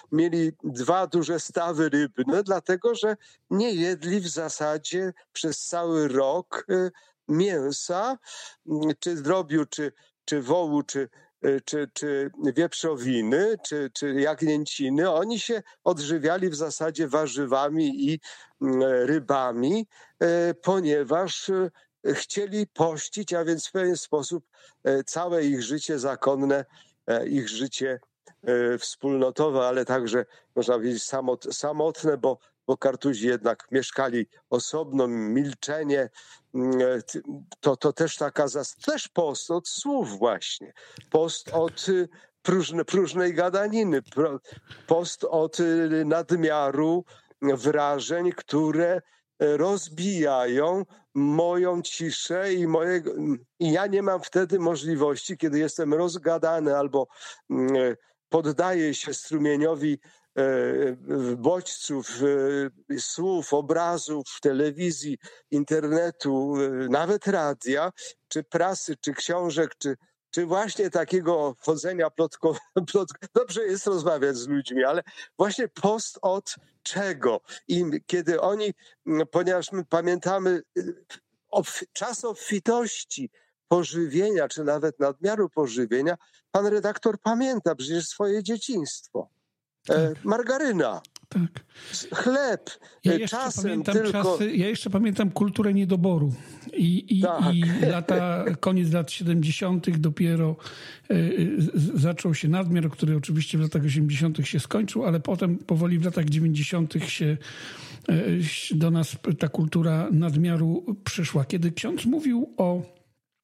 mieli 2 duże stawy rybne, dlatego że nie jedli w zasadzie przez cały rok mięsa, czy drobiu, czy wołu, czy wieprzowiny, czy jagnięciny. Oni się odżywiali w zasadzie warzywami i rybami, ponieważ chcieli pościć, a więc w pewien sposób całe ich życie zakonne, ich życie wspólnotowe, ale także można powiedzieć samotne, bo Kartuzi jednak mieszkali osobno, milczenie, to też też post od słów właśnie, post od próżnej gadaniny, post od nadmiaru wrażeń, które rozbijają moją ciszę i ja nie mam wtedy możliwości, kiedy jestem rozgadany albo poddaję się strumieniowi bodźców, słów, obrazów, telewizji, internetu, nawet radia, czy prasy, czy książek, czy właśnie takiego chodzenia plotkowego. Dobrze jest rozmawiać z ludźmi, ale właśnie post od czego? I kiedy oni, ponieważ my pamiętamy czas obfitości pożywienia, czy nawet nadmiaru pożywienia, pan redaktor pamięta przecież swoje dzieciństwo. Margaryna, tak. Chleb, czasem tylko... Ja jeszcze pamiętam kulturę niedoboru i koniec lat 70. dopiero zaczął się nadmiar, który oczywiście w latach 80. się skończył, ale potem powoli w latach 90. się do nas ta kultura nadmiaru przyszła. Kiedy ksiądz mówił o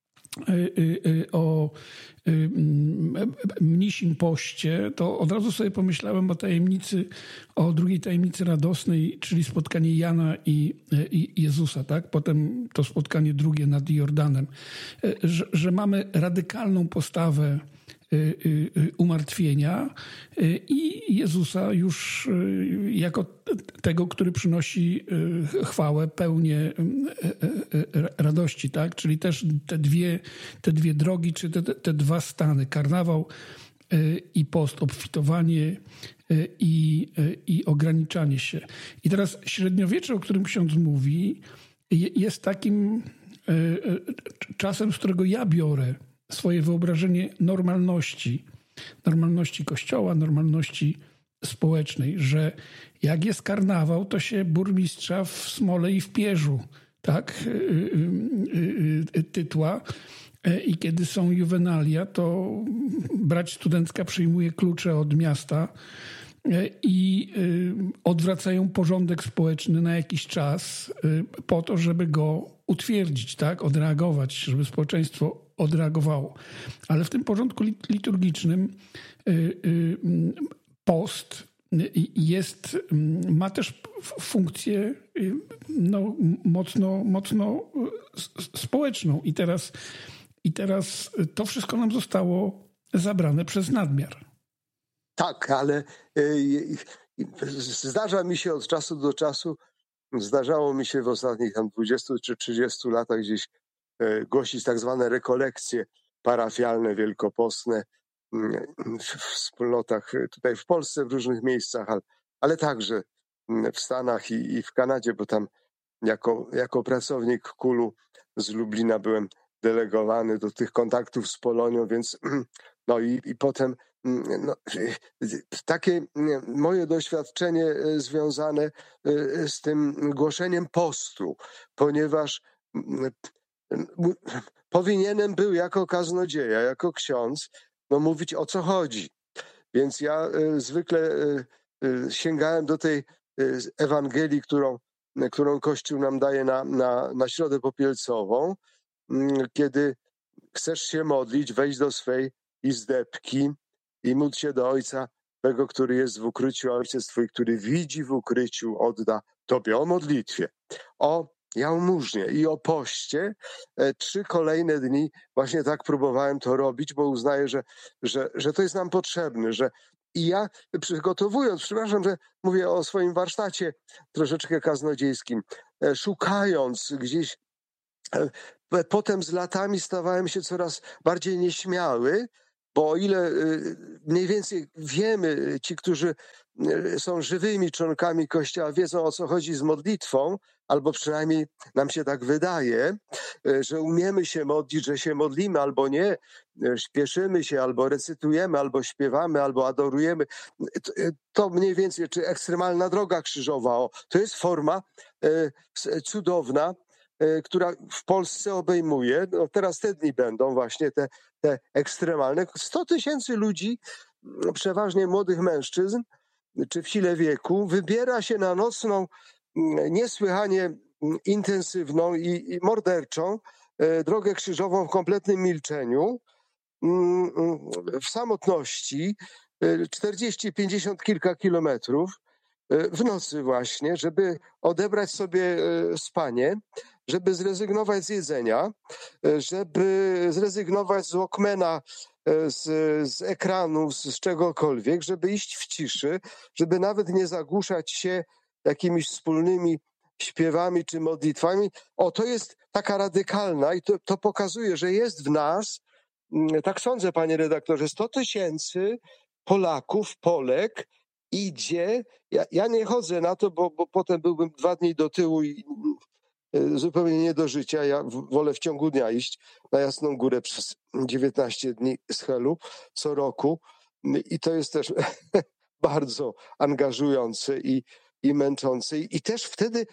mnisim poście, to od razu sobie pomyślałem o drugiej tajemnicy radosnej, czyli spotkanie Jana i Jezusa, tak? Potem to spotkanie drugie nad Jordanem, że mamy radykalną postawę umartwienia i Jezusa już jako tego, który przynosi chwałę, pełnię radości, tak? Czyli też te dwie drogi, czy te 2 stany, karnawał i post, obfitowanie i ograniczanie się. I teraz średniowiecze, o którym ksiądz mówi, jest takim czasem, z którego ja biorę swoje wyobrażenie normalności Kościoła, normalności społecznej, że jak jest karnawał, to się burmistrza w Smole i w Pierzu, tak, tytła. I kiedy są juwenalia, to brać studencka przyjmuje klucze od miasta i odwracają porządek społeczny na jakiś czas po to, żeby go utwierdzić, tak, odreagować, żeby społeczeństwo odreagowało. Ale w tym porządku liturgicznym post ma też funkcję mocno społeczną. I teraz to wszystko nam zostało zabrane przez nadmiar. Tak, ale zdarza mi się od czasu do czasu, zdarzało mi się w ostatnich 20 czy 30 latach gdzieś głosić tak zwane rekolekcje parafialne, wielkopostne w wspólnotach tutaj w Polsce, w różnych miejscach, ale także w Stanach i w Kanadzie, bo tam jako pracownik KUL-u z Lublina byłem delegowany do tych kontaktów z Polonią, więc i potem takie moje doświadczenie związane z tym głoszeniem postu, ponieważ powinienem był jako kaznodzieja, jako ksiądz, mówić o co chodzi. Więc ja zwykle sięgałem do tej Ewangelii, którą Kościół nam daje na Środę Popielcową, kiedy chcesz się modlić, wejdź do swej izdebki i módl się do Ojca Twego, który jest w ukryciu, a Ojciec Twój, który widzi w ukryciu, odda Tobie. O modlitwie, o jałmużnie i o poście. 3 kolejne dni właśnie tak próbowałem to robić, bo uznaję, że to jest nam potrzebne, i ja przygotowując, przepraszam, że mówię o swoim warsztacie troszeczkę kaznodziejskim, szukając gdzieś, potem z latami stawałem się coraz bardziej nieśmiały, bo o ile mniej więcej wiemy, ci, którzy są żywymi członkami Kościoła, wiedzą, o co chodzi z modlitwą, albo przynajmniej nam się tak wydaje, że umiemy się modlić, że się modlimy albo nie, śpieszymy się, albo recytujemy, albo śpiewamy, albo adorujemy. To mniej więcej, czy ekstremalna droga krzyżowa, to jest forma cudowna, która w Polsce obejmuje, no teraz te dni będą właśnie te ekstremalne, 100 000 ludzi, przeważnie młodych mężczyzn, czy w sile wieku, wybiera się na nocną, niesłychanie intensywną i morderczą drogę krzyżową w kompletnym milczeniu, w samotności, 40, 50 kilka kilometrów, w nocy właśnie, żeby odebrać sobie spanie, żeby zrezygnować z jedzenia, żeby zrezygnować z Walkmana, z ekranów, z czegokolwiek, żeby iść w ciszy, żeby nawet nie zagłuszać się jakimiś wspólnymi śpiewami czy modlitwami. To jest taka radykalna i to pokazuje, że jest w nas, tak sądzę, panie redaktorze, 100 000 Polaków, Polek idzie. Ja nie chodzę na to, bo potem byłbym 2 dni do tyłu i zupełnie nie do życia. Ja wolę w ciągu dnia iść na Jasną Górę przez 19 dni z Helu co roku i to jest też bardzo angażujące i męczące i też wtedy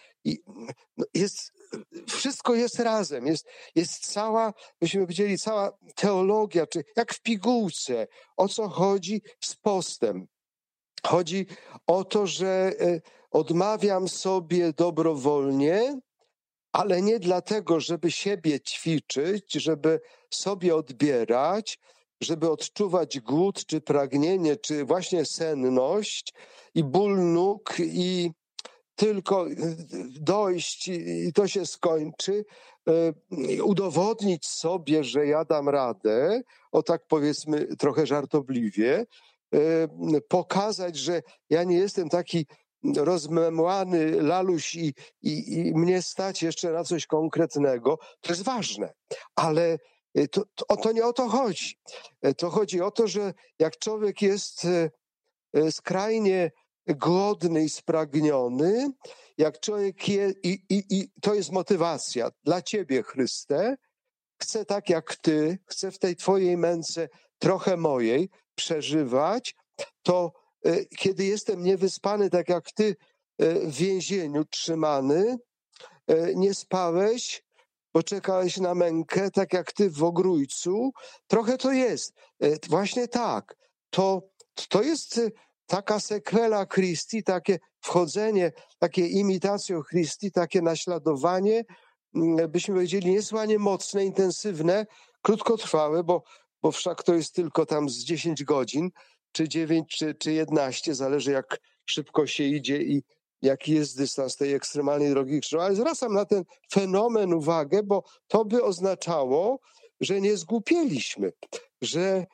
wszystko jest razem, jest cała, byśmy powiedzieli, cała teologia, czy jak w pigułce, o co chodzi z postem. Chodzi o to, że odmawiam sobie dobrowolnie, ale nie dlatego, żeby siebie ćwiczyć, żeby sobie odbierać, żeby odczuwać głód, czy pragnienie, czy właśnie senność i ból nóg i tylko dojść i to się skończy, udowodnić sobie, że ja dam radę, tak powiedzmy trochę żartobliwie, pokazać, że ja nie jestem taki rozmemłany laluś i mnie stać jeszcze na coś konkretnego. To jest ważne, ale to nie o to chodzi. To chodzi o to, że jak człowiek jest skrajnie głodny i spragniony, jak człowiek jest, i to jest motywacja dla ciebie, Chryste, chcę tak jak ty, chcę w tej twojej męce trochę mojej przeżywać, to kiedy jestem niewyspany, tak jak ty w więzieniu trzymany, nie spałeś, bo czekałeś na mękę, tak jak ty w ogrójcu, trochę to jest. Właśnie tak. To jest taka sequela Christi, takie wchodzenie, takie imitacją Christi, takie naśladowanie, byśmy powiedzieli, niesłychanie mocne, intensywne, krótkotrwałe, bo wszak to jest tylko tam z 10 godzin, czy 9, czy 11, zależy jak szybko się idzie i jaki jest dystans tej ekstremalnej drogi krzyżowej. Ale zwracam na ten fenomen uwagę, bo to by oznaczało, że nie zgłupieliśmy, że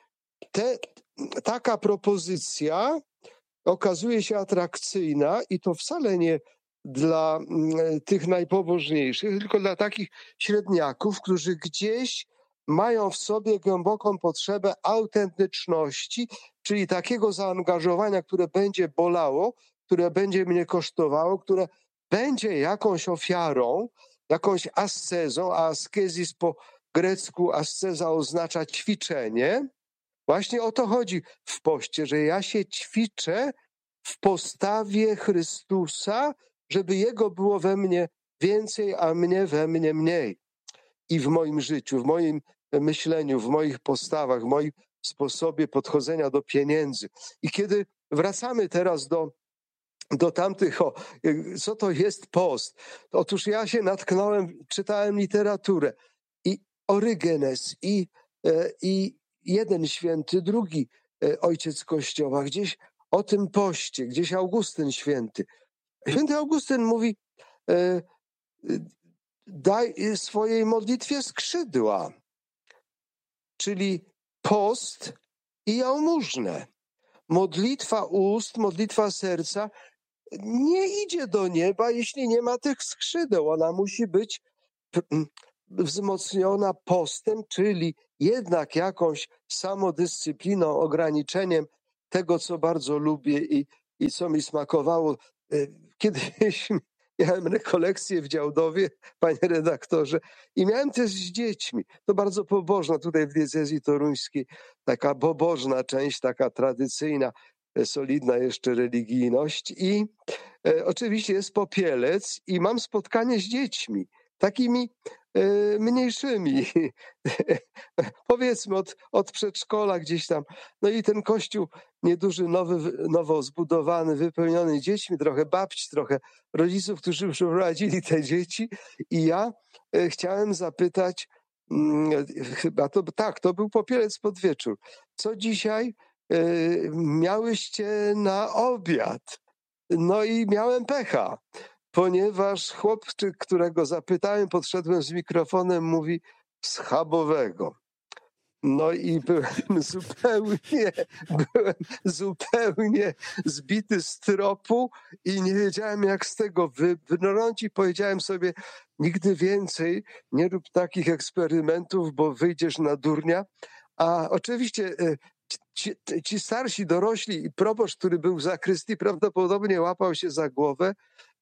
taka propozycja okazuje się atrakcyjna i to wcale nie dla tych najpobożniejszych, tylko dla takich średniaków, którzy gdzieś mają w sobie głęboką potrzebę autentyczności, czyli takiego zaangażowania, które będzie bolało, które będzie mnie kosztowało, które będzie jakąś ofiarą, jakąś ascezą, a askezis po grecku asceza oznacza ćwiczenie. Właśnie o to chodzi w poście, że ja się ćwiczę w postawie Chrystusa, żeby Jego było we mnie więcej, a mnie we mnie mniej. I w moim życiu, w moim myśleniu, w moich postawach, w moim sposobie podchodzenia do pieniędzy. I kiedy wracamy teraz do tamtych, co to jest post? Otóż ja się natknąłem, czytałem literaturę i Orygenes, i jeden święty, drugi ojciec Kościoła, gdzieś o tym poście, gdzieś Augustyn święty. Święty Augustyn mówi, daj swojej modlitwie skrzydła, czyli post i jałmużnę. Modlitwa ust, modlitwa serca nie idzie do nieba, jeśli nie ma tych skrzydeł. Ona musi być wzmocniona postem, czyli jednak jakąś samodyscypliną, ograniczeniem tego, co bardzo lubię i co mi smakowało. Kiedyś miałem rekolekcję w Działdowie, panie redaktorze, i miałem też z dziećmi. To bardzo pobożna tutaj w diecezji toruńskiej, taka pobożna część, taka tradycyjna, solidna jeszcze religijność. I oczywiście jest popielec i mam spotkanie z dziećmi, takimi mniejszymi, powiedzmy od przedszkola gdzieś tam. No i ten kościół nieduży, nowo zbudowany, wypełniony dziećmi, trochę babci, trochę rodziców, którzy przyprowadzili te dzieci. I ja chciałem zapytać, chyba to był popielec pod wieczór. Co dzisiaj miałyście na obiad? No i miałem pecha, ponieważ chłopczyk, którego zapytałem, podszedłem z mikrofonem, mówi schabowego. No i byłem zupełnie zbity z tropu i nie wiedziałem, jak z tego wybrnąć i powiedziałem sobie, nigdy więcej nie rób takich eksperymentów, bo wyjdziesz na durnia. A oczywiście ci starsi, dorośli i proboszcz, który był w zakrystii, prawdopodobnie łapał się za głowę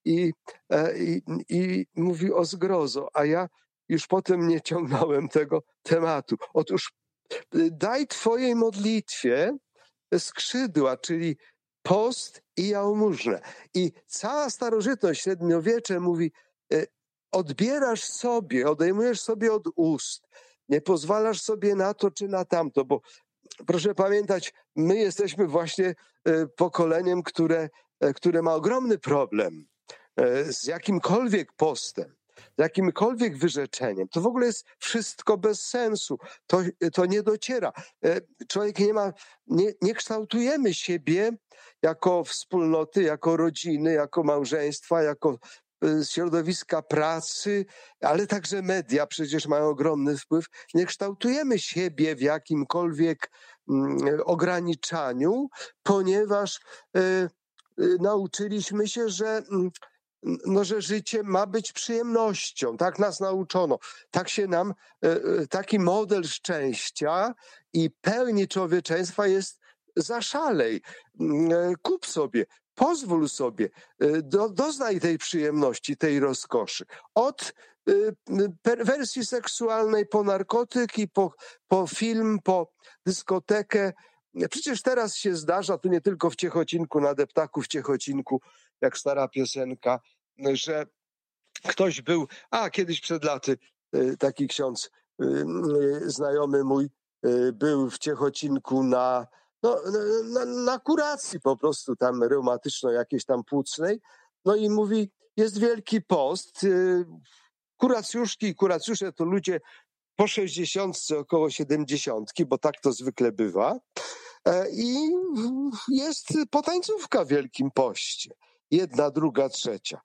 i mówił o zgrozo, a ja już potem nie ciągnąłem tego tematu. Otóż daj twojej modlitwie skrzydła, czyli post i jałmużnę. I cała starożytność, średniowiecze mówi, odbierasz sobie, odejmujesz sobie od ust, nie pozwalasz sobie na to czy na tamto, bo proszę pamiętać, my jesteśmy właśnie pokoleniem, które ma ogromny problem z jakimkolwiek postem, z jakimkolwiek wyrzeczeniem. To w ogóle jest wszystko bez sensu. To nie dociera. Człowiek nie kształtujemy siebie jako wspólnoty, jako rodziny, jako małżeństwa, jako środowiska pracy, ale także media przecież mają ogromny wpływ. Nie kształtujemy siebie w jakimkolwiek ograniczaniu, ponieważ nauczyliśmy się, że życie ma być przyjemnością. Tak nas nauczono. Tak się nam, taki model szczęścia i pełni człowieczeństwa jest zaszalej. Kup sobie, pozwól sobie, doznaj tej przyjemności, tej rozkoszy. Od perwersji seksualnej po narkotyki, po film, po dyskotekę. Przecież teraz się zdarza, tu nie tylko w Ciechocinku, na deptaku w Ciechocinku, jak stara piosenka, że ktoś był, kiedyś przed laty taki ksiądz, znajomy mój, był w Ciechocinku na kuracji po prostu tam reumatycznej, jakiejś tam płucnej, no i mówi, jest Wielki Post, kuracjuszki i kuracjusze to ludzie po 60, około 70, bo tak to zwykle bywa, i jest potańcówka w Wielkim Poście. Jedna, druga, trzecia.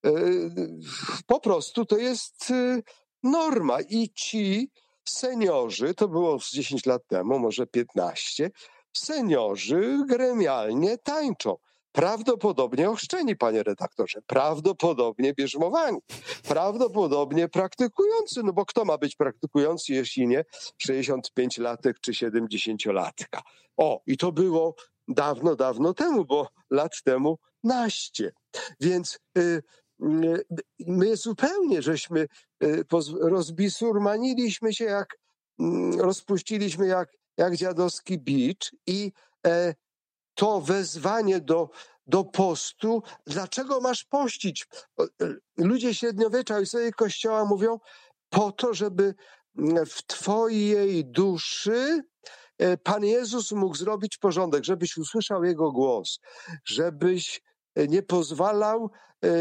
Po prostu to jest norma i ci seniorzy, to było z 10 lat temu, może 15, seniorzy gremialnie tańczą. Prawdopodobnie ochrzczeni, panie redaktorze, prawdopodobnie bierzmowani, prawdopodobnie praktykujący, no bo kto ma być praktykujący, jeśli nie 65-latek czy 70-latka. I to było dawno, dawno temu, bo lat temu naście. Więc my zupełnie żeśmy rozbisurmaniliśmy się, rozpuściliśmy jak dziadowski bicz i to wezwanie do postu, dlaczego masz pościć? Ludzie średniowiecza i sobie Kościoła mówią, po to, żeby w twojej duszy Pan Jezus mógł zrobić porządek, żebyś usłyszał Jego głos, żebyś nie pozwalał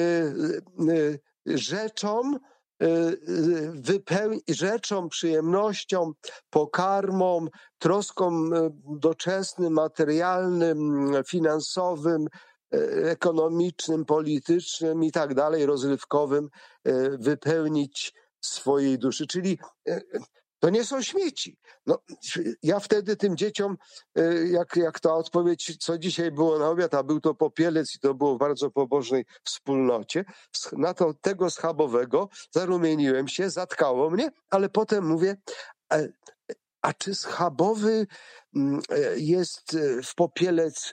rzeczom, przyjemnościom, pokarmom, troskom doczesnym, materialnym, finansowym, ekonomicznym, politycznym i tak dalej, rozrywkowym, wypełnić swojej duszy. Czyli To nie są śmieci. No, ja wtedy tym dzieciom, jak ta odpowiedź, co dzisiaj było na obiad, a był to popielec i to było w bardzo pobożnej wspólnocie, na to tego schabowego zarumieniłem się, zatkało mnie, ale potem mówię, a czy schabowy jest w popielec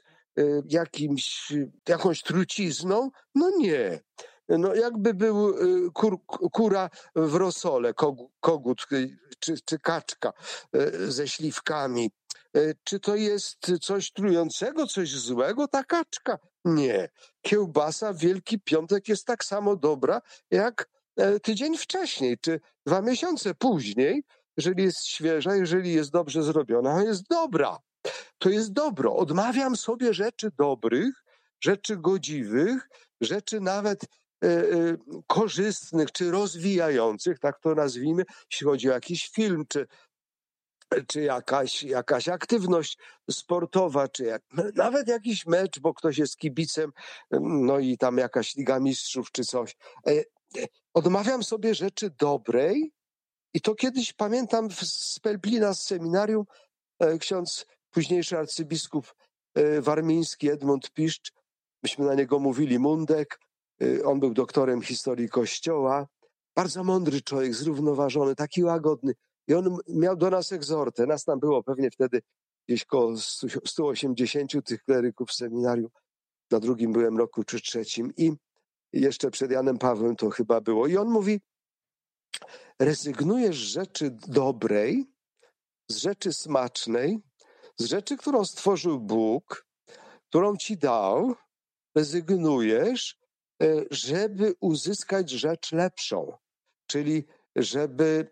jakąś trucizną? No nie. No jakby był kura w rosole, kogut czy kaczka ze śliwkami. Czy to jest coś trującego, coś złego, ta kaczka? Nie. Kiełbasa w Wielki Piątek jest tak samo dobra, jak tydzień wcześniej, czy 2 miesiące później, jeżeli jest świeża, jeżeli jest dobrze zrobiona, jest dobra. To jest dobro. Odmawiam sobie rzeczy dobrych, rzeczy godziwych, rzeczy nawet korzystnych, czy rozwijających, tak to nazwijmy, jeśli chodzi o jakiś film, czy jakaś aktywność sportowa, nawet jakiś mecz, bo ktoś jest kibicem, no i tam jakaś Liga Mistrzów czy coś. Odmawiam sobie rzeczy dobrej i to kiedyś pamiętam z Pelplina, z seminarium, ksiądz, późniejszy arcybiskup warmiński Edmund Piszcz, myśmy na niego mówili Mundek, on był doktorem historii Kościoła, bardzo mądry człowiek, zrównoważony, taki łagodny. I on miał do nas egzortę. Nas tam było pewnie wtedy gdzieś koło 180 tych kleryków w seminarium. Na drugim byłem roku czy trzecim i jeszcze przed Janem Pawłem to chyba było. I on mówi, rezygnujesz z rzeczy dobrej, z rzeczy smacznej, z rzeczy, którą stworzył Bóg, którą ci dał, rezygnujesz, żeby uzyskać rzecz lepszą. Czyli żeby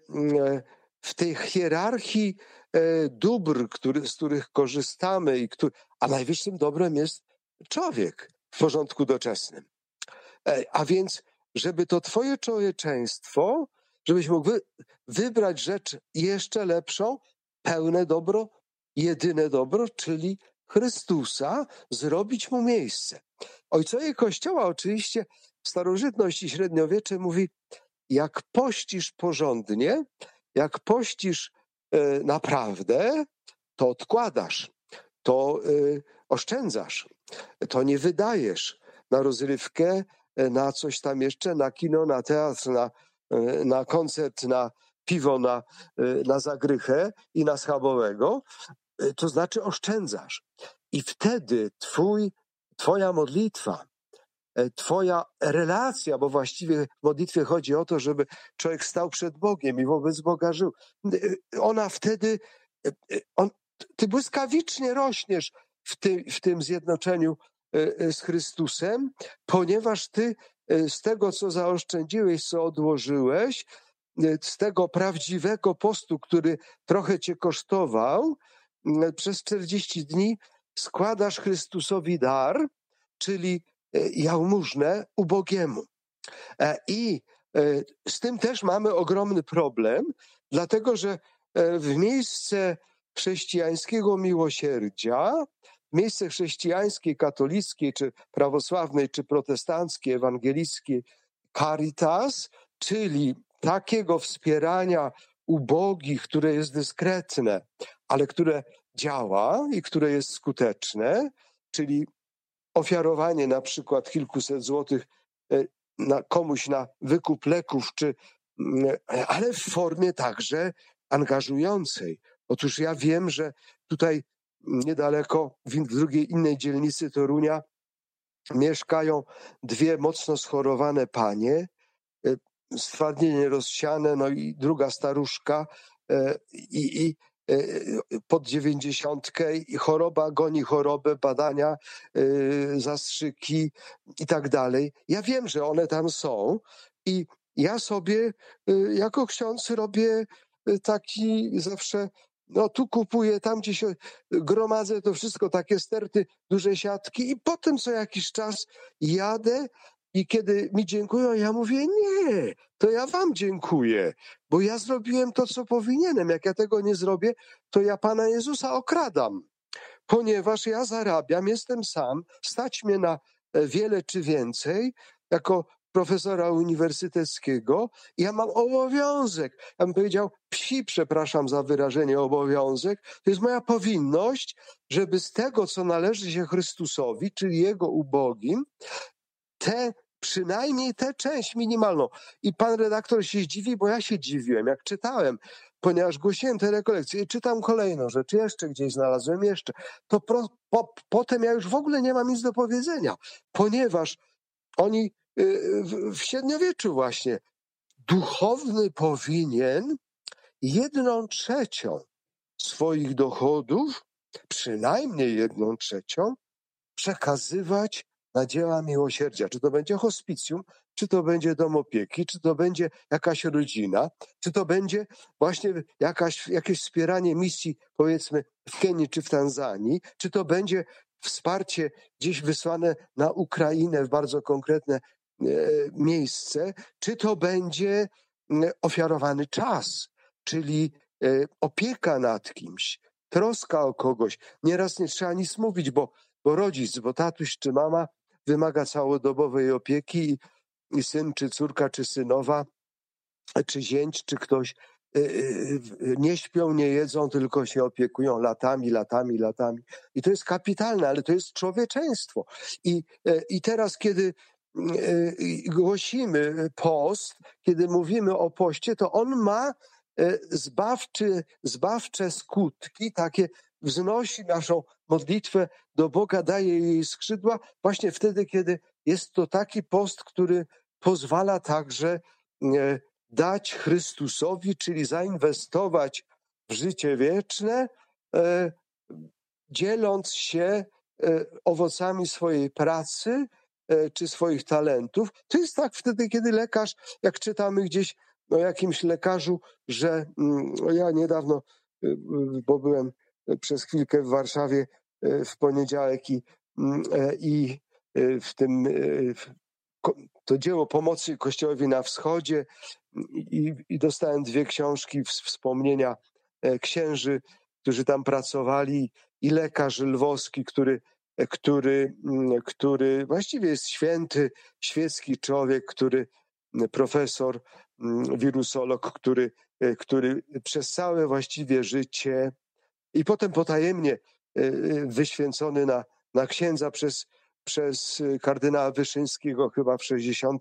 w tej hierarchii dóbr, z których korzystamy, a najwyższym dobrem jest człowiek w porządku doczesnym. A więc, żeby to twoje człowieczeństwo, żebyś mógł wybrać rzecz jeszcze lepszą, pełne dobro, jedyne dobro, czyli Chrystusa, zrobić mu miejsce. Ojcowie Kościoła oczywiście, starożytność i średniowiecze mówi, jak pościsz porządnie, jak pościsz naprawdę, to odkładasz, to oszczędzasz, to nie wydajesz na rozrywkę, na coś tam jeszcze, na kino, na teatr, na koncert, na piwo, na zagrychę i na schabowego, to znaczy oszczędzasz. I wtedy twoja modlitwa, twoja relacja, bo właściwie w modlitwie chodzi o to, żeby człowiek stał przed Bogiem i wobec Boga żył. Ona wtedy, ty błyskawicznie rośniesz w tym zjednoczeniu z Chrystusem, ponieważ ty z tego, co zaoszczędziłeś, co odłożyłeś, z tego prawdziwego postu, który trochę cię kosztował, przez 40 dni składasz Chrystusowi dar, czyli jałmużnę ubogiemu. I z tym też mamy ogromny problem, dlatego że w miejsce chrześcijańskiego miłosierdzia, w miejsce chrześcijańskiej, katolickiej, czy prawosławnej, czy protestanckiej, ewangelickiej caritas, czyli takiego wspierania ubogich, które jest dyskretne, ale które działa i które jest skuteczne, czyli ofiarowanie na przykład kilkuset złotych komuś na wykup leków, ale w formie także angażującej. Otóż ja wiem, że tutaj niedaleko, w drugiej innej dzielnicy Torunia, mieszkają 2 mocno schorowane panie, stwardnienie rozsiane, no i druga staruszka i pod 90 i choroba goni chorobę, badania, zastrzyki i tak dalej. Ja wiem, że one tam są i ja sobie jako ksiądz robię taki zawsze, no tu kupuję, tam gdzie się gromadzę, to wszystko takie sterty, duże siatki i potem co jakiś czas jadę i kiedy mi dziękują, ja mówię, nie, to ja wam dziękuję, bo ja zrobiłem to, co powinienem. Jak ja tego nie zrobię, to ja Pana Jezusa okradam, ponieważ ja zarabiam, jestem sam, stać mnie na wiele czy więcej, jako profesora uniwersyteckiego i ja mam obowiązek, ja bym powiedział przepraszam za wyrażenie obowiązek, to jest moja powinność, żeby z tego, co należy się Chrystusowi, czyli Jego ubogim, przynajmniej tę część minimalną. I pan redaktor się zdziwi, bo ja się dziwiłem, jak czytałem, ponieważ głosiłem te rekolekcje i czytam kolejną rzecz, jeszcze gdzieś znalazłem jeszcze, to potem ja już w ogóle nie mam nic do powiedzenia, ponieważ oni w średniowieczu właśnie duchowny powinien 1/3 swoich dochodów, przynajmniej 1/3, przekazywać na dzieła miłosierdzia. Czy to będzie hospicjum, czy to będzie dom opieki, czy to będzie jakaś rodzina, czy to będzie właśnie jakieś wspieranie misji, powiedzmy, w Kenii czy w Tanzanii, czy to będzie wsparcie gdzieś wysłane na Ukrainę w bardzo konkretne miejsce, czy to będzie ofiarowany czas, czyli opieka nad kimś, troska o kogoś. Nieraz nie trzeba nic mówić, bo rodzic, bo tatuś czy mama wymaga całodobowej opieki i syn czy córka czy synowa, czy zięć, czy ktoś nie śpią, nie jedzą, tylko się opiekują latami. I to jest kapitalne, ale to jest człowieczeństwo. I teraz, kiedy głosimy post, kiedy mówimy o poście, to on ma zbawcze skutki, takie wznosi naszą modlitwę do Boga, daje jej skrzydła, właśnie wtedy, kiedy jest to taki post, który pozwala także dać Chrystusowi, czyli zainwestować w życie wieczne, dzieląc się owocami swojej pracy czy swoich talentów. To jest tak wtedy, kiedy lekarz, jak czytamy gdzieś o jakimś lekarzu, że ja niedawno, bo byłem przez chwilkę w Warszawie w poniedziałek i w tym to dzieło pomocy Kościołowi na Wschodzie i dostałem 2 książki, wspomnienia księży, którzy tam pracowali, i lekarz lwowski, który właściwie jest święty, świecki człowiek, profesor, wirusolog, który przez całe właściwie życie i potem potajemnie wyświęcony na księdza przez kardynała Wyszyńskiego chyba w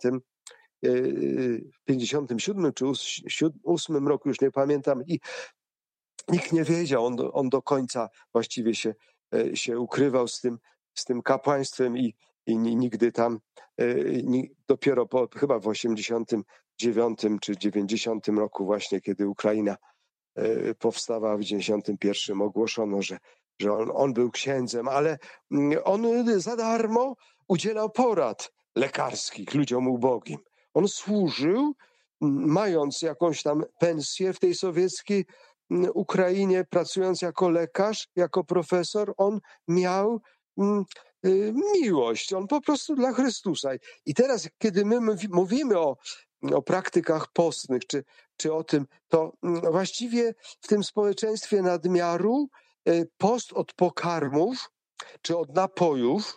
57 czy 8 roku, już nie pamiętam, i nikt nie wiedział, on do końca właściwie się ukrywał z tym kapłaństwem i nigdy tam, dopiero chyba w 89 czy 90 roku właśnie, kiedy Ukraina powstała w 91, ogłoszono, że on był księdzem, ale on za darmo udzielał porad lekarskich ludziom ubogim. On służył, mając jakąś tam pensję w tej sowieckiej Ukrainie, pracując jako lekarz, jako profesor, on miał miłość, on po prostu dla Chrystusa. I teraz, kiedy my mówimy o praktykach postnych, czy o tym, to właściwie w tym społeczeństwie nadmiaru post od pokarmów, czy od napojów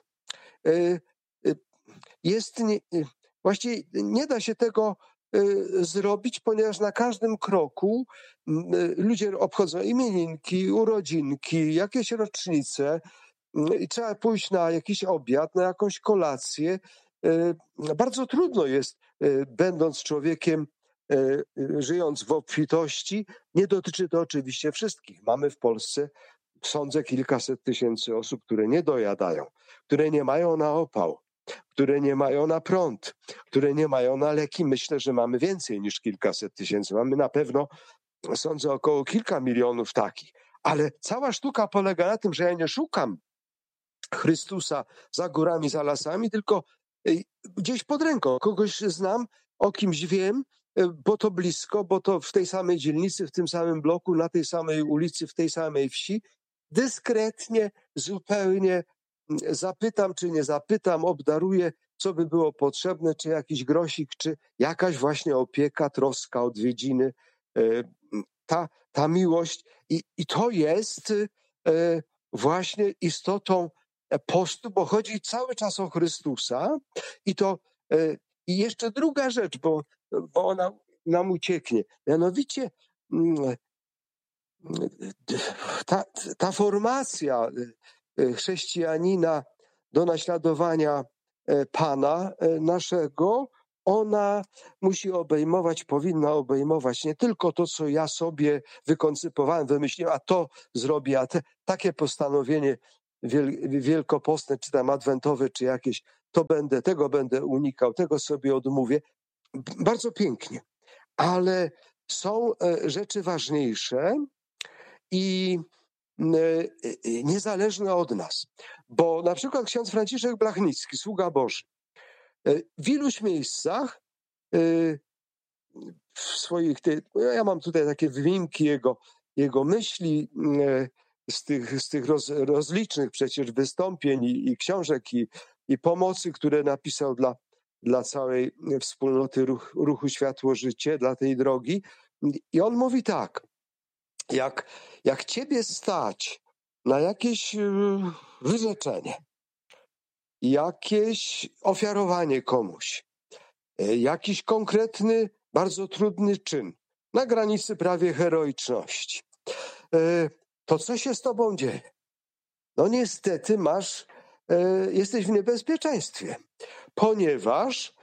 jest, właściwie nie da się tego zrobić, ponieważ na każdym kroku ludzie obchodzą imieninki, urodzinki, jakieś rocznice i trzeba pójść na jakiś obiad, na jakąś kolację. Bardzo trudno jest, będąc człowiekiem, żyjąc w obfitości. Nie dotyczy to oczywiście wszystkich. Mamy w Polsce, sądzę, kilkaset tysięcy osób, które nie dojadają, które nie mają na opał, które nie mają na prąd, które nie mają na leki. Myślę, że mamy więcej niż kilkaset tysięcy. Mamy na pewno, sądzę, około kilka milionów takich. Ale cała sztuka polega na tym, że ja nie szukam Chrystusa za górami, za lasami, tylko gdzieś pod ręką. Kogoś znam, o kimś wiem, bo to blisko, bo to w tej samej dzielnicy, w tym samym bloku, na tej samej ulicy, w tej samej wsi. Dyskretnie, zupełnie zapytam, czy nie zapytam, obdaruję, co by było potrzebne, czy jakiś grosik, czy jakaś właśnie opieka, troska, odwiedziny, ta miłość. I to jest właśnie istotą postu, bo chodzi cały czas o Chrystusa i to I jeszcze druga rzecz, bo ona nam ucieknie. Mianowicie ta formacja chrześcijanina do naśladowania Pana naszego, ona musi powinna obejmować nie tylko to, co ja sobie wykoncypowałem, wymyśliłem, a to zrobię, takie postanowienie wielkopostne, czy tam adwentowe, czy jakieś, tego będę unikał, tego sobie odmówię. Bardzo pięknie, ale są rzeczy ważniejsze i niezależne od nas. Bo na przykład ksiądz Franciszek Blachnicki, sługa Boży, w iluś miejscach w swoich, ja mam tutaj takie wyminki jego myśli z tych rozlicznych przecież wystąpień i książek i pomocy, które napisał dla całej wspólnoty ruchu Światło-Życie, dla tej drogi. I on mówi tak, jak ciebie stać na jakieś wyrzeczenie, jakieś ofiarowanie komuś, jakiś konkretny, bardzo trudny czyn, na granicy prawie heroiczności, to co się z tobą dzieje? No niestety jesteś w niebezpieczeństwie, ponieważ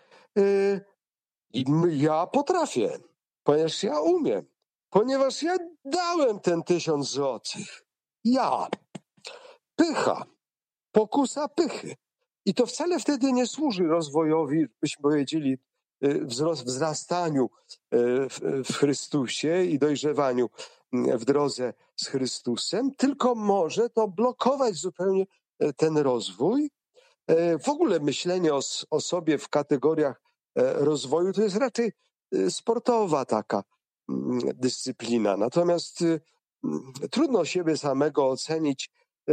ja potrafię, ponieważ ja umiem, ponieważ ja dałem ten 1000 złotych. Ja. Pycha. Pokusa pychy. I to wcale wtedy nie służy rozwojowi, byśmy powiedzieli, wzrastaniu w Chrystusie i dojrzewaniu w drodze z Chrystusem, tylko może to blokować zupełnie ten rozwój. W ogóle myślenie o sobie w kategoriach rozwoju to jest raczej sportowa taka dyscyplina. Natomiast trudno siebie samego ocenić.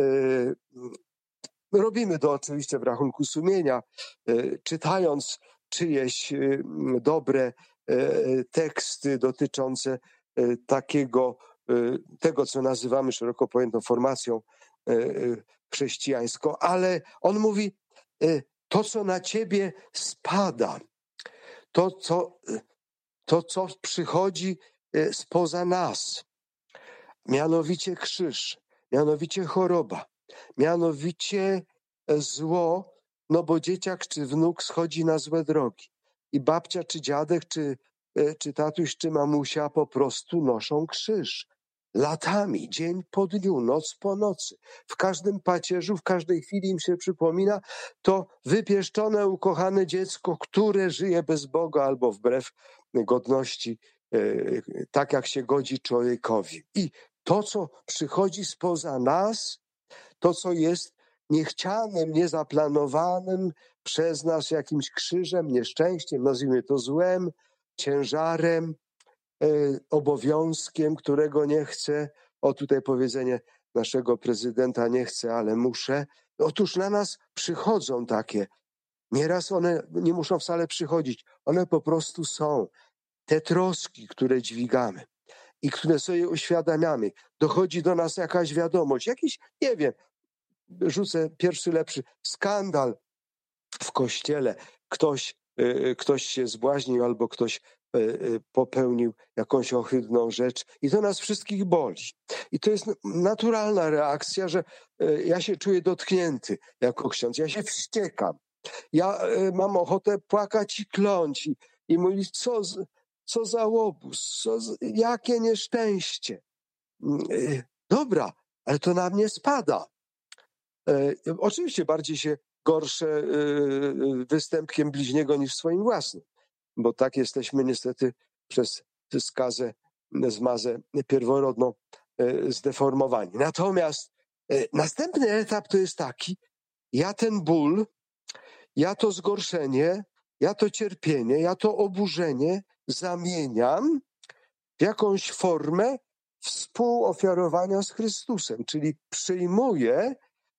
Robimy to oczywiście w rachunku sumienia, czytając czyjeś dobre teksty dotyczące tego, co nazywamy szeroko pojętą formacją chrześcijańską. Ale on mówi, to, co na ciebie spada, to, co przychodzi spoza nas, mianowicie krzyż, mianowicie choroba, mianowicie zło, no bo dzieciak czy wnuk schodzi na złe drogi. I babcia, czy dziadek, czy tatuś, czy mamusia po prostu noszą krzyż. Latami, dzień po dniu, noc po nocy. W każdym pacierzu, w każdej chwili im się przypomina to wypieszczone, ukochane dziecko, które żyje bez Boga albo wbrew godności, tak jak się godzi człowiekowi. I to, co przychodzi spoza nas, to, co jest niechcianym, niezaplanowanym przez nas jakimś krzyżem, nieszczęściem, nazwijmy to złem, ciężarem, obowiązkiem, którego nie chcę. O, tutaj powiedzenie naszego prezydenta: nie chcę, ale muszę. Otóż na nas przychodzą takie. Nieraz one nie muszą wcale przychodzić. One po prostu są. Te troski, które dźwigamy i które sobie uświadamiamy. Dochodzi do nas jakaś wiadomość, jakiś, nie wiem, rzucę pierwszy lepszy, skandal w kościele. Ktoś się zbłaźnił albo ktoś popełnił jakąś ohydną rzecz i to nas wszystkich boli. I to jest naturalna reakcja, że ja się czuję dotknięty jako ksiądz. Ja się wściekam. Ja mam ochotę płakać i kląć i mówić, co za łobuz, jakie nieszczęście. Dobra, ale to na mnie spada. Oczywiście bardziej się gorsze występkiem bliźniego niż swoim własnym, bo tak jesteśmy niestety przez zmazę pierworodną zdeformowani. Natomiast następny etap to jest taki: ja ten ból, ja to zgorszenie, ja to cierpienie, ja to oburzenie zamieniam w jakąś formę współofiarowania z Chrystusem, czyli przyjmuję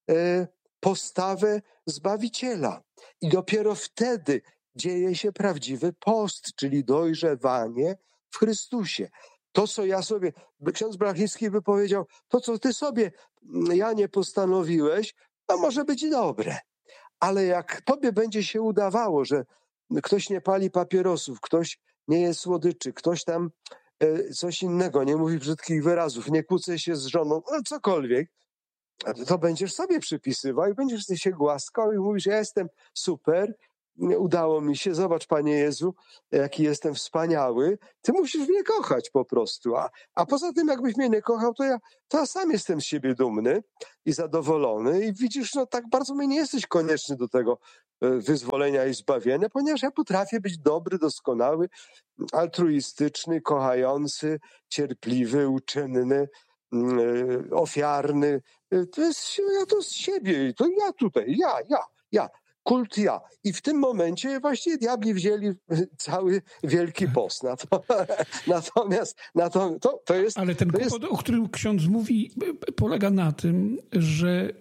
postawę Zbawiciela. I dopiero wtedy dzieje się prawdziwy post, czyli dojrzewanie w Chrystusie. To, co ja sobie, ksiądz Blachnicki by powiedział, to, co ty sobie, Janie, postanowiłeś, to może być dobre. Ale jak tobie będzie się udawało, że ktoś nie pali papierosów, ktoś nie je słodyczy, ktoś tam coś innego, nie mówi brzydkich wyrazów, nie kłóci się z żoną, no cokolwiek, to będziesz sobie przypisywał i będziesz się głaskał i mówisz, ja jestem super, udało mi się, zobacz Panie Jezu, jaki jestem wspaniały, Ty musisz mnie kochać po prostu, a poza tym jakbyś mnie nie kochał, to ja sam jestem z siebie dumny i zadowolony i widzisz, no tak bardzo mnie nie jesteś konieczny do tego wyzwolenia i zbawienia, ponieważ ja potrafię być dobry, doskonały, altruistyczny, kochający, cierpliwy, uczynny, ofiarny. Ja to z siebie, to ja tutaj, ja, kult ja. I w tym momencie właśnie diabli wzięli cały Wielki Post. Natomiast to jest... Ale ten kłopot, o którym ksiądz mówi, polega na tym, że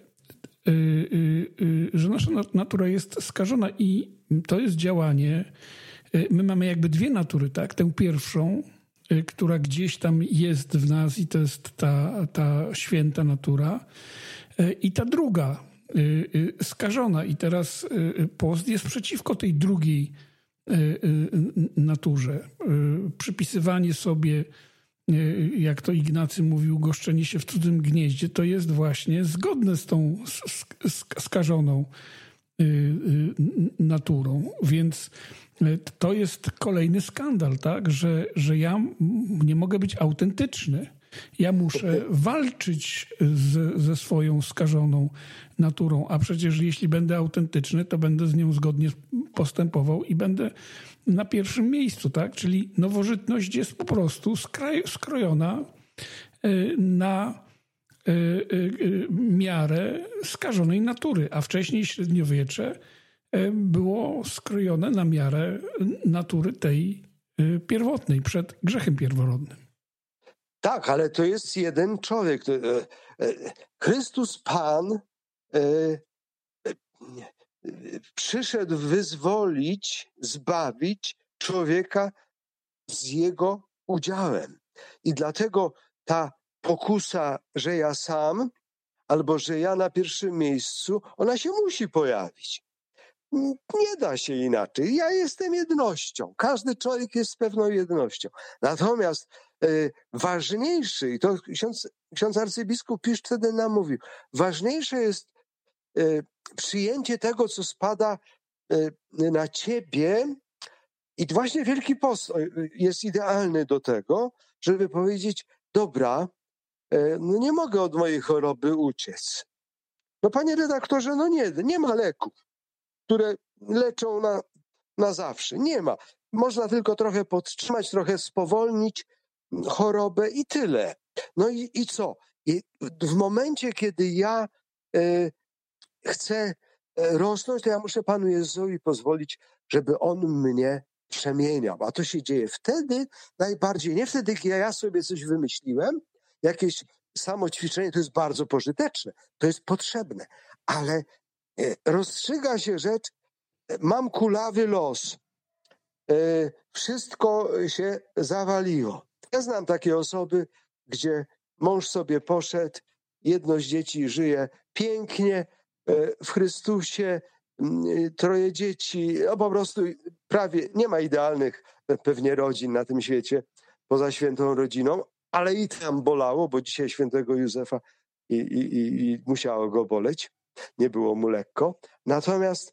nasza natura jest skażona i to jest działanie. My mamy jakby dwie natury, tak? Tę pierwszą, która gdzieś tam jest w nas i to jest ta święta natura, i ta druga, skażona. I teraz post jest przeciwko tej drugiej naturze. Przypisywanie sobie, jak to Ignacy mówił, goszczenie się w cudzym gnieździe, to jest właśnie zgodne z tą skażoną naturą. Więc to jest kolejny skandal, tak? Że ja nie mogę być autentyczny. Ja muszę walczyć ze swoją skażoną naturą, a przecież jeśli będę autentyczny, to będę z nią zgodnie postępował i będę na pierwszym miejscu, tak? Czyli nowożytność jest po prostu skrojona na miarę skażonej natury, a wcześniej średniowiecze było skrojone na miarę natury tej pierwotnej, przed grzechem pierworodnym. Tak, ale to jest jeden człowiek. Chrystus Pan przyszedł wyzwolić, zbawić człowieka z jego udziałem. I dlatego ta pokusa, że ja sam, albo że ja na pierwszym miejscu, ona się musi pojawić. Nie da się inaczej. Ja jestem jednością. Każdy człowiek jest pewną jednością. Natomiast ważniejszy, i to ksiądz arcybiskup Piszcz wtedy nam mówił, ważniejsze jest przyjęcie tego, co spada na ciebie. I właśnie Wielki Post jest idealny do tego, żeby powiedzieć, dobra, no nie mogę od mojej choroby uciec. No panie redaktorze, no nie ma leków, które leczą na zawsze. Nie ma. Można tylko trochę podtrzymać, trochę spowolnić chorobę i tyle. No i co? I w momencie, kiedy ja chcę rosnąć, to ja muszę Panu Jezusowi pozwolić, żeby On mnie przemieniał. A to się dzieje wtedy najbardziej, nie wtedy, kiedy ja sobie coś wymyśliłem, jakieś samoćwiczenie, to jest bardzo pożyteczne, to jest potrzebne, ale rozstrzyga się rzecz, mam kulawy los, wszystko się zawaliło. Ja znam takie osoby, gdzie mąż sobie poszedł, jedno z dzieci żyje pięknie w Chrystusie, 3 dzieci, no po prostu prawie nie ma idealnych pewnie rodzin na tym świecie, poza świętą rodziną, ale i tam bolało, bo dzisiaj świętego Józefa i musiało go boleć, nie było mu lekko. Natomiast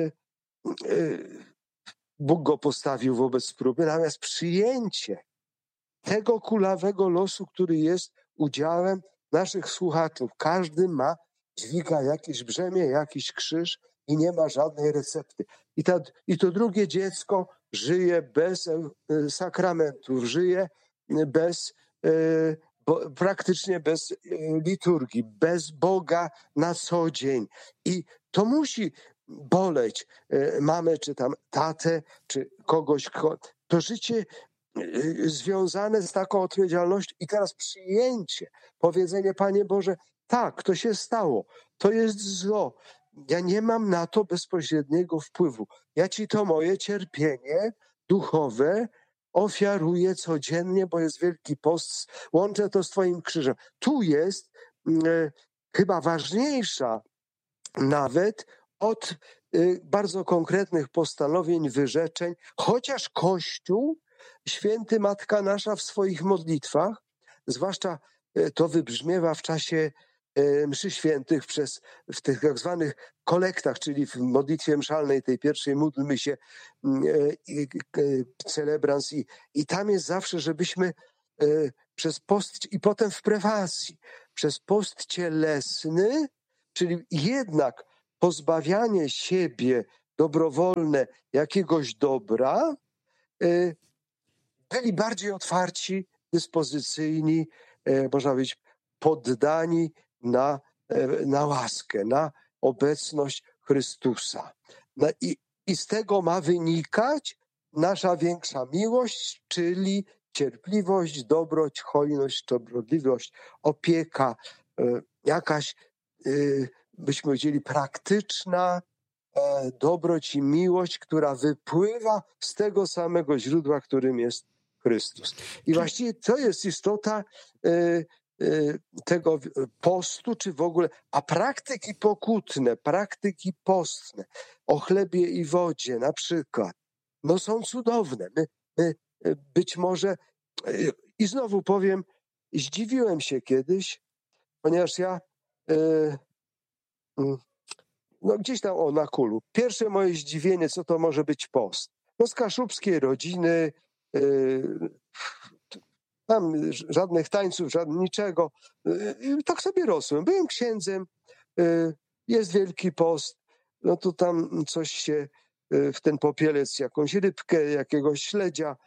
Bóg go postawił wobec próby, natomiast przyjęcie tego kulawego losu, który jest udziałem naszych słuchaczy. Każdy dźwiga jakieś brzemię, jakiś krzyż i nie ma żadnej recepty. I to drugie dziecko żyje bez sakramentów, żyje praktycznie bez liturgii, bez Boga na co dzień. I to musi boleć mamę, czy tam tatę, czy kogoś, to życie związane z taką odpowiedzialnością i teraz przyjęcie, powiedzenie, Panie Boże, tak, to się stało, to jest zło, ja nie mam na to bezpośredniego wpływu, ja Ci to moje cierpienie duchowe ofiaruję codziennie, bo jest Wielki Post, łączę to z Twoim krzyżem. Tu jest chyba ważniejsza nawet od bardzo konkretnych postanowień, wyrzeczeń, chociaż Kościół, święty Matka Nasza w swoich modlitwach, zwłaszcza to wybrzmiewa w czasie mszy świętych w tych tak zwanych kolektach, czyli w modlitwie mszalnej, tej pierwszej módlmy się celebrans i tam jest zawsze, żebyśmy przez post i potem w prefacji, przez post cielesny, czyli jednak pozbawianie siebie dobrowolne jakiegoś dobra, byli bardziej otwarci, dyspozycyjni, można powiedzieć, poddani na łaskę, na obecność Chrystusa. I z tego ma wynikać nasza większa miłość, czyli cierpliwość, dobroć, hojność, dobrotliwość, opieka, jakaś, byśmy powiedzieli, praktyczna dobroć i miłość, która wypływa z tego samego źródła, którym jest Chrystus. I właściwie to jest istota tego postu, czy w ogóle, a praktyki pokutne, praktyki postne, o chlebie i wodzie na przykład, no są cudowne. My być może, i znowu powiem, zdziwiłem się kiedyś, ponieważ ja no gdzieś tam na Kulu. Pierwsze moje zdziwienie, co to może być post. No z kaszubskiej rodziny, tam żadnych tańców, niczego. Tak sobie rosłem. Byłem księdzem, jest Wielki Post, no to tam coś się w ten popielec, jakąś rybkę, jakiegoś śledzia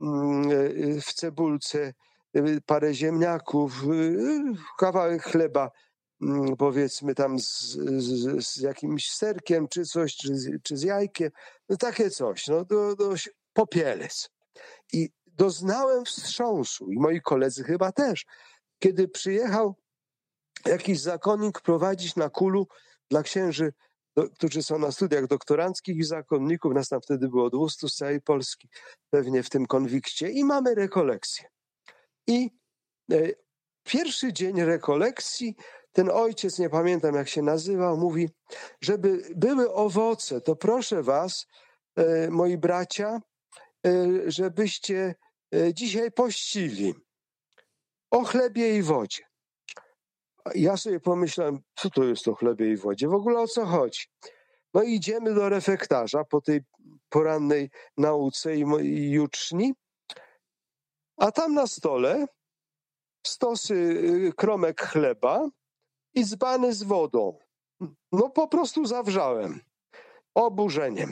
w cebulce, parę ziemniaków, kawałek chleba, powiedzmy tam z jakimś serkiem czy coś, czy z jajkiem, no takie coś, no popielec. I doznałem wstrząsu, i moi koledzy chyba też, kiedy przyjechał jakiś zakonnik prowadzić na Kulu dla księży, którzy są na studiach doktoranckich i zakonników, nas tam wtedy było 200 z całej Polski, pewnie w tym konwikcie, i mamy rekolekcję. I pierwszy dzień rekolekcji ten ojciec, nie pamiętam jak się nazywał, mówi, żeby były owoce, to proszę was, moi bracia, żebyście dzisiaj pościli o chlebie i wodzie. Ja sobie pomyślałem, co to jest o chlebie i wodzie? W ogóle o co chodzi? No i idziemy do refektarza po tej porannej nauce i juczni, a tam na stole stosy kromek chleba i dzbany z wodą. No po prostu zawrzałem oburzeniem.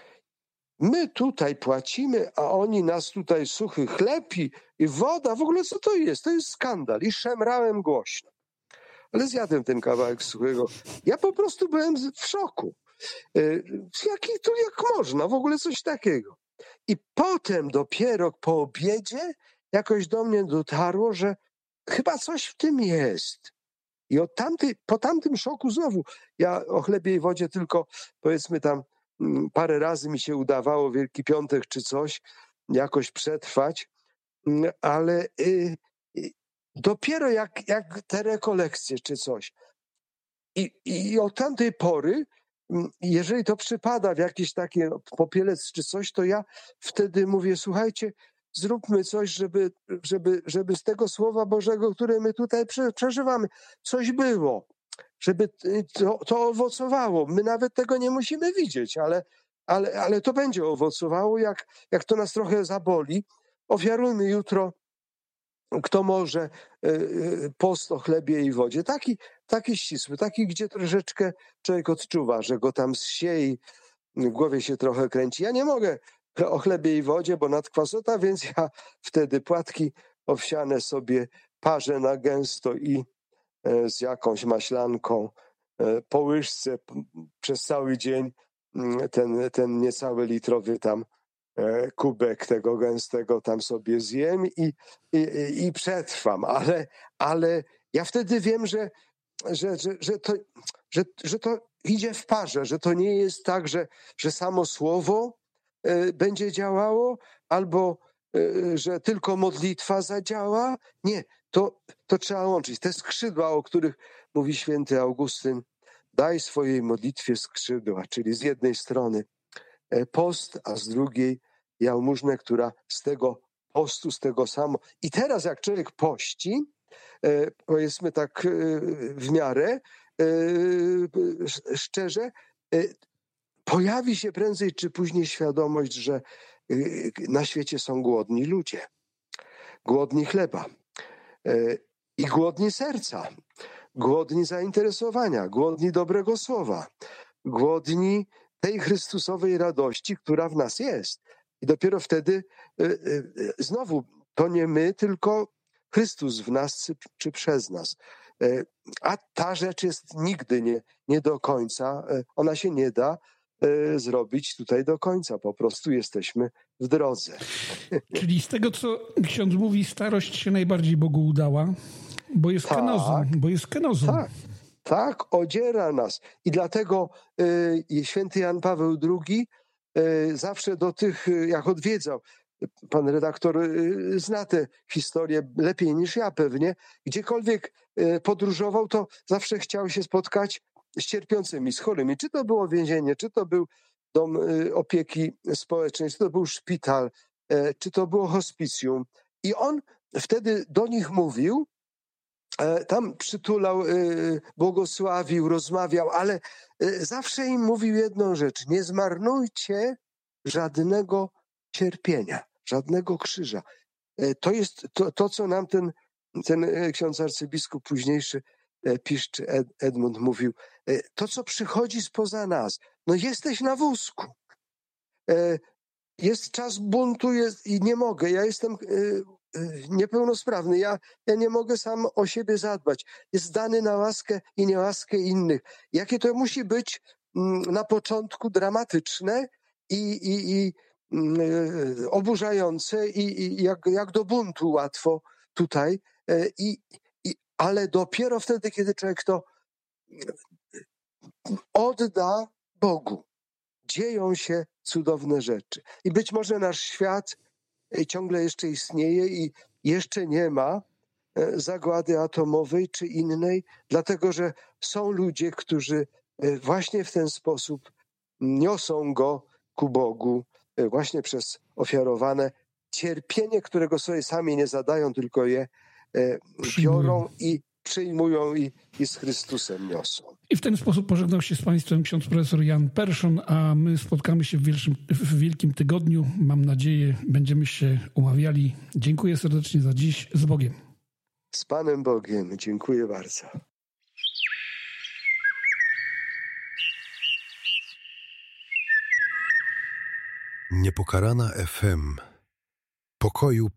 My tutaj płacimy, a oni nas tutaj suchy chleb i woda. W ogóle co to jest? To jest skandal. I szemrałem głośno. Ale zjadłem ten kawałek suchego. Ja po prostu byłem w szoku. Jak można? W ogóle coś takiego. I potem dopiero po obiedzie jakoś do mnie dotarło, że chyba coś w tym jest. I po tamtym szoku znowu, ja o chlebie i wodzie tylko powiedzmy tam parę razy mi się udawało Wielki Piątek czy coś jakoś przetrwać, ale dopiero jak te rekolekcje czy coś. I od tamtej pory, jeżeli to przypada w jakieś takie popielec czy coś, to ja wtedy mówię, słuchajcie, zróbmy coś, żeby z tego Słowa Bożego, które my tutaj przeżywamy, coś było, żeby to owocowało. My nawet tego nie musimy widzieć, ale to będzie owocowało, jak to nas trochę zaboli. Ofiarujmy jutro, kto może, post o chlebie i wodzie. Taki ścisły, taki, gdzie troszeczkę człowiek odczuwa, że go tam zsie i w głowie się trochę kręci. Ja nie mogę o chlebie i wodzie, bo nadkwasota, więc ja wtedy płatki owsiane sobie parzę na gęsto i z jakąś maślanką po łyżce przez cały dzień ten niecały litrowy tam kubek tego gęstego tam sobie zjem i przetrwam, ale ja wtedy wiem, że to idzie w parze, że to nie jest tak, że samo słowo będzie działało, albo że tylko modlitwa zadziała. Nie, to trzeba łączyć. Te skrzydła, o których mówi święty Augustyn, daj swojej modlitwie skrzydła, czyli z jednej strony post, a z drugiej jałmużnę, która z tego postu, z tego samo. I teraz jak człowiek pości, powiedzmy tak w miarę szczerze, pojawi się prędzej czy później świadomość, że na świecie są głodni ludzie, głodni chleba i głodni serca, głodni zainteresowania, głodni dobrego słowa, głodni tej Chrystusowej radości, która w nas jest. I dopiero wtedy znowu to nie my, tylko Chrystus w nas czy przez nas. A ta rzecz jest nigdy nie do końca, ona się nie da zrobić tutaj do końca. Po prostu jesteśmy w drodze. Czyli z tego, co ksiądz mówi, starość się najbardziej Bogu udała, bo jest kenozą. Tak, odziera nas. I dlatego święty Jan Paweł II zawsze do tych, jak odwiedzał, pan redaktor zna tę historię lepiej niż ja pewnie, gdziekolwiek podróżował, to zawsze chciał się spotkać z cierpiącymi, z chorymi. Czy to było więzienie, czy to był dom opieki społecznej, czy to był szpital, czy to było hospicjum. I on wtedy do nich mówił, tam przytulał, błogosławił, rozmawiał, ale zawsze im mówił jedną rzecz: nie zmarnujcie żadnego cierpienia, żadnego krzyża. To jest to co nam ten ksiądz arcybiskup późniejszy Piszcz Edmund mówił. To, co przychodzi spoza nas. No jesteś na wózku. Jest czas buntu i nie mogę. Ja jestem niepełnosprawny. Ja nie mogę sam o siebie zadbać. Jest dany na łaskę i niełaskę innych. Jakie to musi być na początku dramatyczne i oburzające i jak do buntu łatwo tutaj. Ale dopiero wtedy, kiedy człowiek to odda Bogu, dzieją się cudowne rzeczy. I być może nasz świat ciągle jeszcze istnieje i jeszcze nie ma zagłady atomowej czy innej, dlatego że są ludzie, którzy właśnie w ten sposób niosą go ku Bogu, właśnie przez ofiarowane cierpienie, którego sobie sami nie zadają, tylko je biorą i przyjmują i z Chrystusem niosą. I w ten sposób pożegnał się z Państwem ksiądz profesor Jan Perszon, a my spotkamy się w Wielkim Tygodniu. Mam nadzieję, będziemy się umawiali. Dziękuję serdecznie za dziś. Z Bogiem. Z Panem Bogiem. Dziękuję bardzo. Niepokalana FM. Pokoju